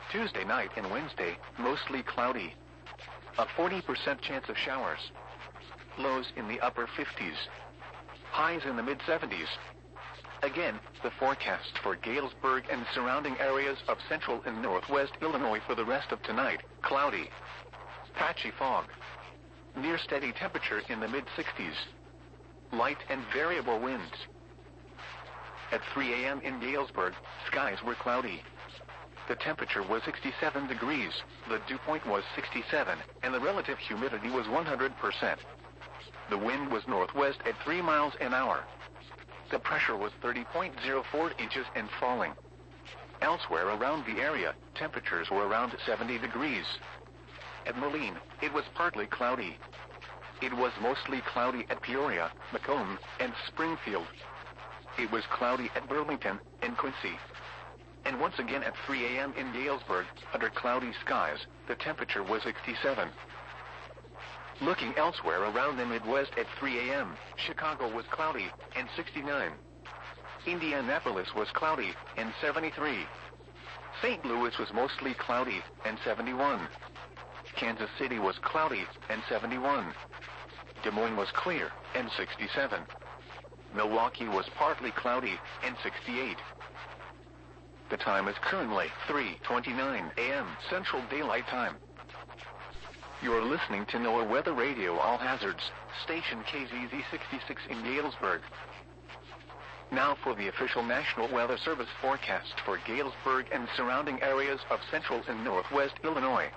Tuesday night and Wednesday, mostly cloudy. A 40% chance of showers. Lows in the upper 50s. Highs in the mid-70s. Again, the forecast for Galesburg and surrounding areas of central and northwest Illinois for the rest of tonight: cloudy. Patchy fog. Near steady temperature in the mid-60s. Light and variable winds. At 3 a.m. in Galesburg, skies were cloudy. The temperature was 67 degrees, the dew point was 67, and the relative humidity was 100%. The wind was northwest at 3 miles an hour. The pressure was 30.04 inches and falling. Elsewhere around the area, temperatures were around 70 degrees. At Moline, it was partly cloudy. It was mostly cloudy at Peoria, Macomb, and Springfield. It was cloudy at Burlington and Quincy. And once again at 3 a.m. in Galesburg, under cloudy skies, the temperature was 67. Looking elsewhere around the Midwest at 3 a.m., Chicago was cloudy and 69. Indianapolis was cloudy and 73. St. Louis was mostly cloudy and 71. Kansas City was cloudy and 71. Des Moines was clear and 67. Milwaukee was partly cloudy and 68. The time is currently 3:29 a.m. Central Daylight Time. You're listening to NOAA Weather Radio All Hazards, station KZZ 66 in Galesburg. Now for the official National Weather Service forecast for Galesburg and surrounding areas of central and northwest Illinois.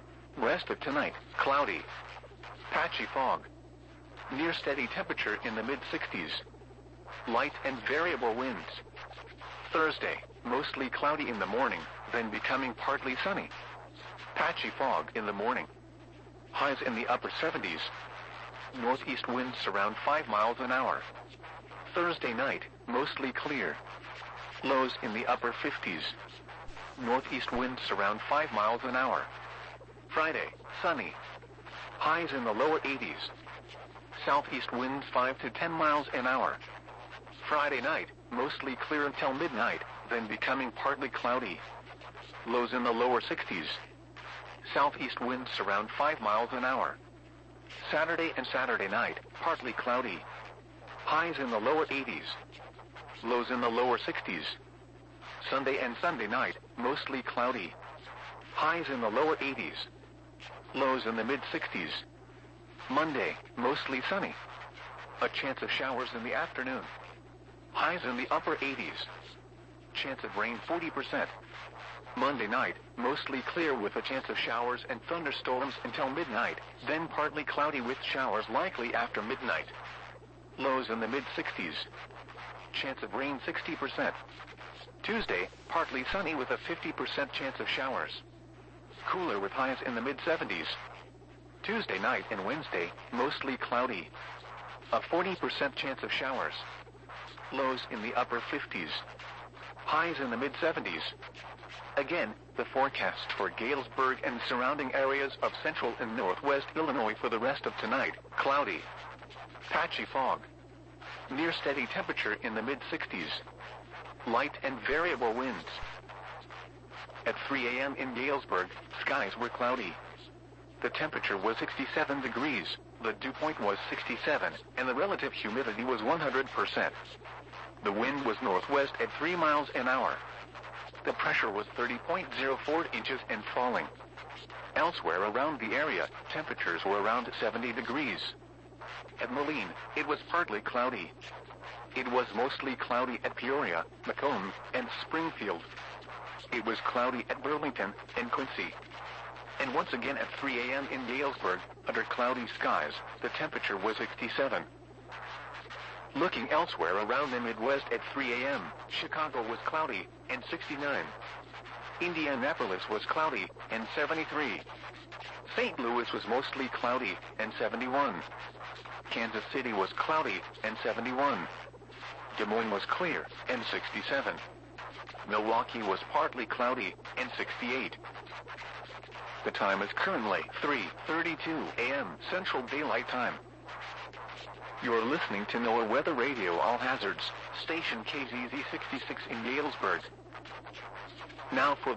Rest of tonight, cloudy. Patchy fog. Near steady temperature in the mid-60s. Light and variable winds. Thursday, mostly cloudy in the morning, then becoming partly sunny. Patchy fog in the morning. Highs in the upper 70s. Northeast winds around 5 miles an hour. Thursday night, mostly clear. Lows in the upper 50s. Northeast winds around 5 miles an hour. Friday, sunny. Highs in the lower 80s. Southeast winds 5 to 10 miles an hour. Friday night, mostly clear until midnight, then becoming partly cloudy. Lows in the lower 60s. Southeast winds around 5 miles an hour. Saturday and Saturday night, partly cloudy. Highs in the lower 80s. Lows in the lower 60s. Sunday and Sunday night, mostly cloudy. Highs in the lower 80s. Lows in the mid-60s. Monday, mostly sunny. A chance of showers in the afternoon. Highs in the upper 80s. Chance of rain 40%. Monday night, mostly clear with a chance of showers and thunderstorms until midnight, then partly cloudy with showers likely after midnight. Lows in the mid-60s. Chance of rain 60%. Tuesday, partly sunny with a 50% chance of showers. Cooler with highs in the mid-70s. Tuesday night and Wednesday, mostly cloudy. A 40% chance of showers. Lows in the upper 50s. Highs in the mid-70s. Again, the forecast for Galesburg and surrounding areas of central and northwest Illinois for the rest of tonight: cloudy. Patchy fog. Near steady temperature in the mid-60s. Light and variable winds. At 3 a.m. in Galesburg, skies were cloudy. The temperature was 67 degrees, the dew point was 67, and the relative humidity was 100%. The wind was northwest at 3 miles an hour. The pressure was 30.04 inches and falling. Elsewhere around the area, temperatures were around 70 degrees. At Moline, it was partly cloudy. It was mostly cloudy at Peoria, Macomb, and Springfield. It was cloudy at Burlington and Quincy. And once again at 3 a.m. in Galesburg, under cloudy skies, the temperature was 67. Looking elsewhere around the Midwest at 3 a.m., Chicago was cloudy and 69. Indianapolis was cloudy and 73. St. Louis was mostly cloudy and 71. Kansas City was cloudy and 71. Des Moines was clear and 67. Milwaukee was partly cloudy and 68. The time is currently 3:32 a.m. Central Daylight Time. You're listening to NOAA Weather Radio All Hazards, station KZZ 66 in Galesburg. Now for